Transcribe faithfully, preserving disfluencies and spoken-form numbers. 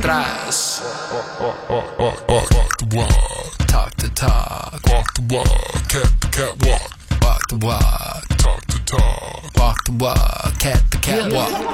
atrás. Walk, walk, walk, walk the walk. Talk the talk. Walk the walk. Cat the cat walk. Walk the walk. Talk the talk. Walk the walk. Cat the cat walk.